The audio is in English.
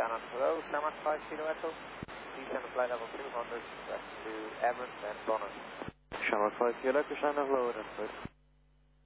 Shannon, hello, Shamrock 5 Kilo Echo. Descend to flight level 200, west to Everett, then Bonnet. Shamrock 5 Kilo Echo, Shannon, hello, that's good.